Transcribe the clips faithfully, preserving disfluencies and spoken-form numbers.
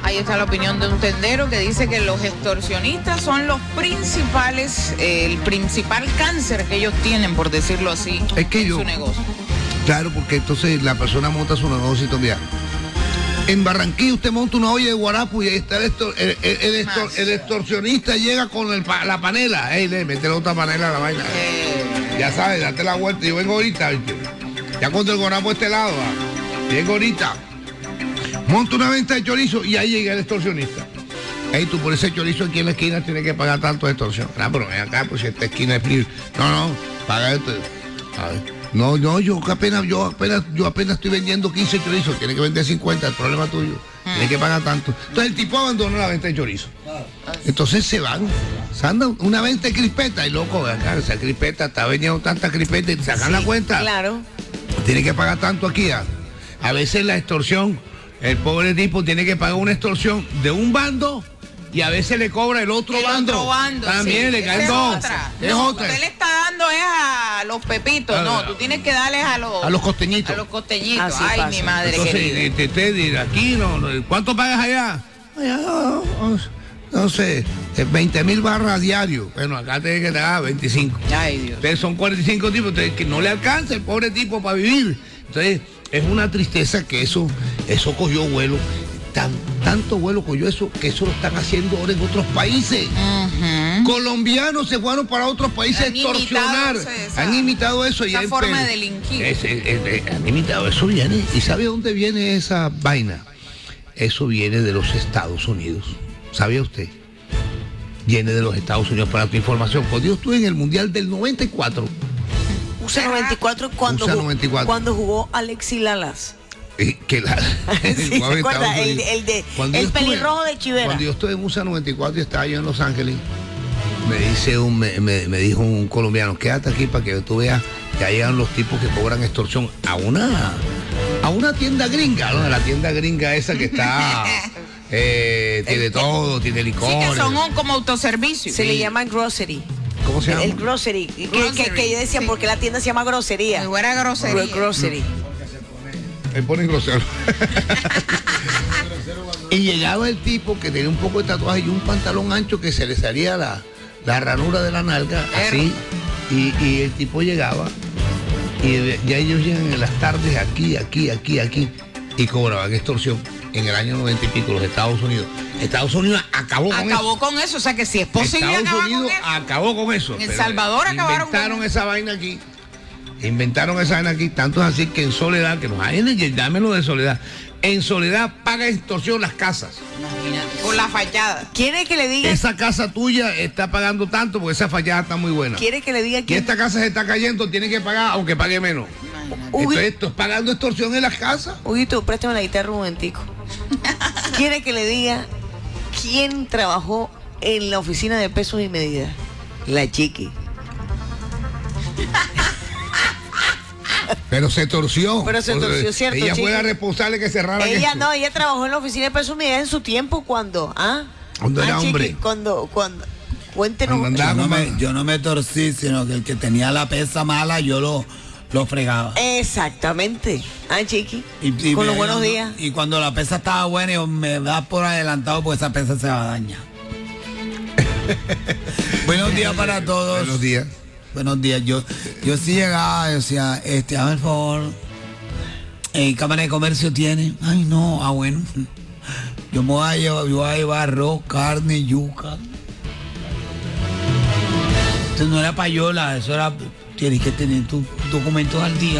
Ahí está la opinión de un tendero que dice que los extorsionistas son los principales, eh, el principal cáncer que ellos tienen, por decirlo así, es que en yo, su negocio. Claro, porque entonces la persona monta su negocio y mira. En Barranquilla usted monta una olla de guarapo y ahí está el, extor, el, el, el, extor, el extorsionista llega con el, la panela. Ey, le mete la otra panela a la vaina. Eh. Ya sabes, date la vuelta. Yo vengo ahorita, ¿viste? Ya cuando el guarapo este lado, ¿va? Vengo ahorita. Monta una venta de chorizo y ahí llega el extorsionista. Ey, tú por ese chorizo aquí en la esquina tienes que pagar tanto de extorsión. Ah, pero ven acá, pues esta esquina es libre. No, no, paga esto. A ver. No, no, yo apenas, yo apenas, yo apenas estoy vendiendo quince chorizos, tiene que vender cincuenta, el problema tuyo, mm. tiene que pagar tanto. Entonces el tipo abandonó la venta de chorizo. Entonces se van, se andan una venta de crispeta, y loco, acá, esa crispeta, está vendiendo tanta crispeta y sacan sí, la cuenta. Claro. Tiene que pagar tanto aquí. A, a veces la extorsión, el pobre tipo tiene que pagar una extorsión de un bando. Y a veces le cobra el otro, el bando. otro bando. También sí, le caen dos. Es no, otra. Usted le está dando es a los pepitos, ah, no, tú tienes que darles a los... A los costeñitos. A los costeñitos. Así Ay, pasa. mi madre Entonces, querida. Te, te, te, aquí no, no, ¿cuánto pagas allá? Allá no, no, no sé, veinte mil barras diario. Bueno, acá te que te da veinticinco. Ay, Dios. Entonces son cuarenta y cinco tipos, entonces que no le alcanza el pobre tipo para vivir. Entonces, es una tristeza que eso, eso cogió vuelo. Tan, tanto vuelo cogió eso, que eso lo están haciendo ahora en otros países. Uh-huh. Colombianos se fueron para otros países a extorsionar. Esa, han imitado eso. Esa y forma de delinquir. Es, es, es, es, han imitado eso, viene. ¿Y sabe dónde viene esa vaina? Eso viene de los Estados Unidos. ¿Sabía usted? Viene de los Estados Unidos, para tu información. Cuando yo estuve en el Mundial del noventa y cuatro. U S A noventa y cuatro cuando, noventa y cuatro. cuando jugó Alexis Lalas. Eh, que la, sí, ¿se acuerda? El, el, de, el pelirrojo de Chivera. Cuando yo estuve en U S A noventa y cuatro y estaba yo en Los Ángeles, me dice un, me, me, me dijo un colombiano, quédate aquí para que tú veas que ahí llegan los tipos que cobran extorsión a una a una tienda gringa, ¿no? La tienda gringa esa que está eh, tiene todo, tiene licores. Sí, que son un, como autoservicio. Se sí. le llama grocery. ¿Cómo se llama? El, el grocery. grocery. Que, que, que yo decía, sí. porque la tienda se llama grosería. Muy buena grosería. Grocery. Me ponen grosero. Y llegaba el tipo que tenía un poco de tatuaje y un pantalón ancho que se le salía la, la ranura de la nalga, así. Y, y el tipo llegaba y ya ellos llegan en las tardes aquí, aquí, aquí, aquí y cobraban extorsión. En el año noventa y pico, los Estados Unidos. Estados Unidos acabó con acabó eso. Acabó con eso, o sea que si es posible Estados acabar Unidos con eso. acabó con eso. En El Salvador acabaron con Inventaron esa vaina aquí. Inventaron esa vaina aquí, tanto es así que en Soledad, que nos hay en dámelo de Soledad, en Soledad paga extorsión las casas. Imagínate, por la fachada. ¿Quiere que le diga? Esa casa tuya está pagando tanto porque esa fachada está muy buena. ¿Quiere que le diga que y esta casa se está cayendo, tiene que pagar aunque pague menos? Entonces, esto es pagando extorsión en las casas. Huguito, préstame la guitarra un momentico. ¿Quiere que le diga quién trabajó en la oficina de pesos y medidas? La Chiqui. Pero se torció. Pero se torció, cierto. Ella chiqui. fue la responsable que cerrara Ella esto. no, ella trabajó en la oficina de pesos y medidas en su tiempo cuando, ¿ah? Cuando ah, era chiqui, hombre. Cuando, cuando, cuéntenos. Cuando Yo no, me, yo no me torcí, sino que el que tenía la pesa mala, yo lo, lo fregaba. Exactamente. Ah, Chiqui. Y, y con me, los buenos días. Y cuando la pesa estaba buena, yo me da por adelantado porque esa pesa se va a dañar. Buenos días para todos. Buenos días. Buenos días. Yo, yo sí llegaba, yo decía, este, hazme el favor, ¿en Cámara de Comercio tiene? Ay, no, ah, bueno. Yo me voy a llevar, yo voy a llevar arroz, carne, yuca. Entonces no era payola, eso era, tienes que tener tus documentos al día.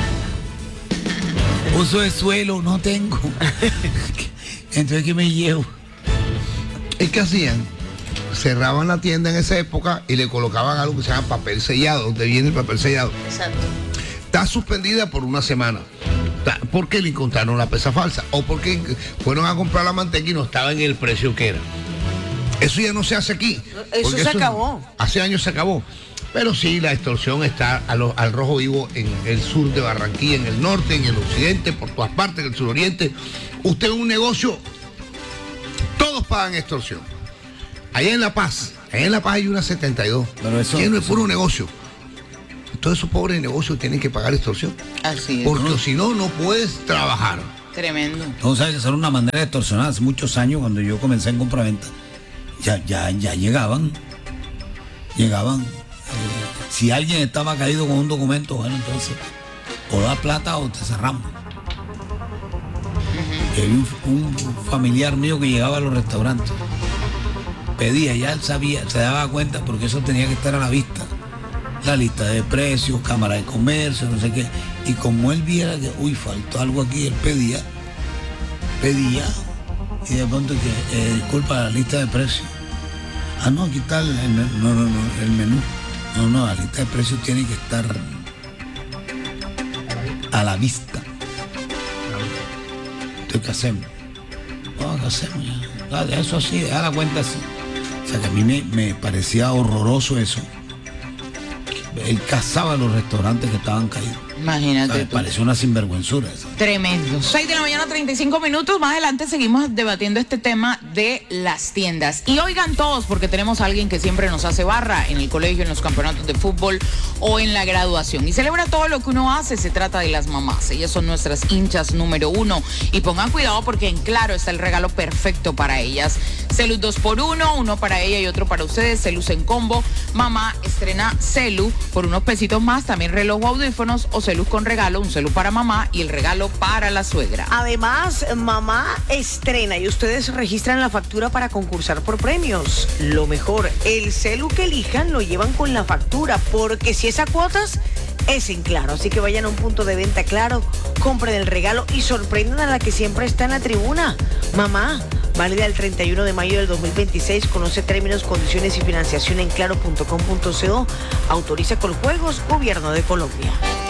Uso de suelo, no tengo. Entonces, ¿qué me llevo? ¿Y qué hacían? Cerraban la tienda en esa época y le colocaban algo que se llama papel sellado, donde viene el papel sellado. Exacto. Está suspendida por una semana. ¿Por qué le encontraron la pesa falsa? O porque fueron a comprar la manteca y no estaba en el precio que era. Eso ya no se hace aquí. Eso se eso, acabó. Hace años se acabó. Pero sí, la extorsión está a lo, al rojo vivo en el sur de Barranquilla, en el norte, en el occidente, por todas partes, en el suroriente. Usted en un negocio, todos pagan extorsión. Allá en La Paz, allá en La Paz hay una setenta y dos, pero eso, lleno de eso. puro negocio. Todos esos pobres negocios tienen que pagar extorsión. Así es. Porque no. si no, no puedes trabajar. Tremendo. Entonces, ¿sabes? Que esa era una manera de extorsionar. Hace muchos años, cuando yo comencé en compraventa, ya, ya, ya llegaban, llegaban. Eh, si alguien estaba caído con un documento, bueno, entonces, o da plata o te cerramos. Uh-huh. Había un, un familiar mío que llegaba a los restaurantes, pedía, ya él sabía, se daba cuenta, porque eso tenía que estar a la vista. La lista de precios, cámara de comercio, no sé qué. Y como él viera que, uy, faltó algo aquí, él pedía, pedía, y de pronto que, eh, disculpa, la lista de precios. Ah, no, aquí está el, el menú. No, no, no, el menú. No, no, la lista de precios tiene que estar a la vista. Entonces, ¿qué hacemos? No, ¿qué hacemos? Ya, eso así, da la cuenta así. O sea, que a mí me, me parecía horroroso eso. Él cazaba los restaurantes que estaban caídos. Imagínate. Me pareció una sinvergüenzura esa. Tremendo. seis de la mañana, treinta y cinco minutos. Más adelante seguimos debatiendo este tema de las tiendas. Y oigan todos, porque tenemos a alguien que siempre nos hace barra en el colegio, en los campeonatos de fútbol o en la graduación. Y celebra todo lo que uno hace. Se trata de las mamás. Ellas son nuestras hinchas número uno. Y pongan cuidado porque en Claro está el regalo perfecto para ellas. Celu dos por uno, uno para ella y otro para ustedes. Celus en combo. Mamá estrena Celu por unos pesitos más. También reloj o audífonos o Celus con regalo, un celu para mamá y el regalo para la suegra. Además, mamá estrena y ustedes registran la factura para concursar por premios. Lo mejor, el celu que elijan lo llevan con la factura, porque si es a cuotas, es en Claro. Así que vayan a un punto de venta Claro, compren el regalo y sorprendan a la que siempre está en la tribuna. Mamá, válida el treinta y uno de mayo del dos mil veintiséis. Conoce términos, condiciones y financiación en claro punto com punto co. Autoriza con juegos, Gobierno de Colombia.